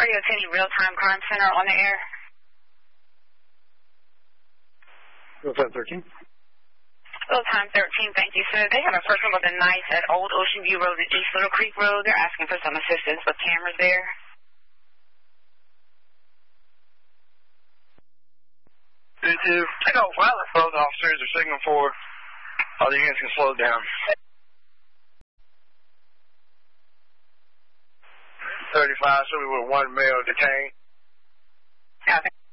Radio City Real-Time Crime Center on the air. Real-Time 13. Real-Time 13, thank you, sir. They have a person with a knife at Old Ocean View Road and East Little Creek Road. They're asking for some assistance with cameras there. Take off wireless. Both officers are signaling for all the units can slow down. 35, so we were one male detained. Copy.